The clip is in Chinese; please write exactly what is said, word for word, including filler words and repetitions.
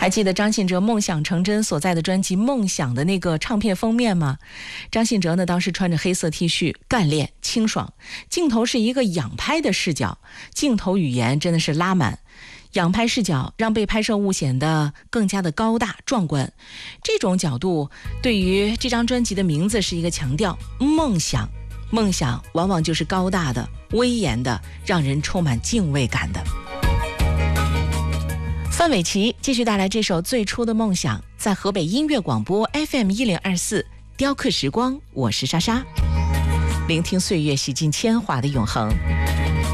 还记得张信哲梦想成真所在的专辑《梦想》的那个唱片封面吗？张信哲呢，当时穿着黑色 T 恤，干练清爽，镜头是一个仰拍的视角，镜头语言真的是拉满。仰拍视角让被拍摄物显得更加的高大壮观，这种角度对于这张专辑的名字是一个强调。梦想，梦想往往就是高大的、威严的，让人充满敬畏感的。范玮琪继续带来这首《最初的梦想》，在河北音乐广播 F M 一零二四，雕刻时光，我是莎莎，聆听岁月洗尽铅华的永恒。